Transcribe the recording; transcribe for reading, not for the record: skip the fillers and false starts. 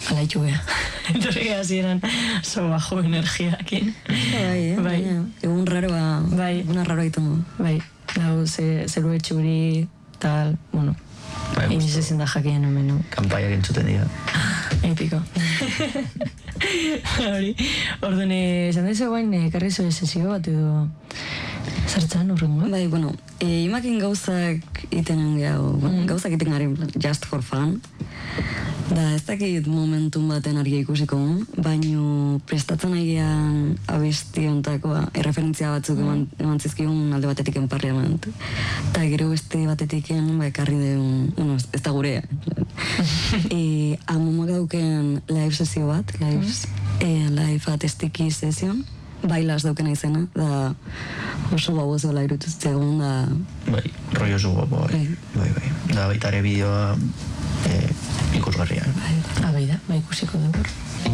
alaitu beha. Entorri hasieran so bajo energiakin. Bai. Egun raroa, eguna raroa ditu. Bai, lau zeru etxuri, tal, bueno, iniz ezin da jakien omen, no? Kampaiak entzuten dira. Epiko. Hori, orduan, esan daizu guain, karri zoe sesio bat edo zartzen urrengo? Bai, bueno, imakin gauzak iten gehiago, gauzak iten gari just for fun. Da, ez dakit momentun baten argia ikusiko, baino prestatzen egian abestiontakoa, erreferentzia batzuk eman zizkigun alde batetik Parliament. Eta gero beste batetik ekarri deun, ez da gurea. Amumak dauken live sesio bat, live atestiki session, bailaz daukena izena, da oso bagozola irutuztegun, da... Bai, rollo oso guapo, bai. Da baita ere bideoa ikusgarria. Bai da, ikusiko dugu.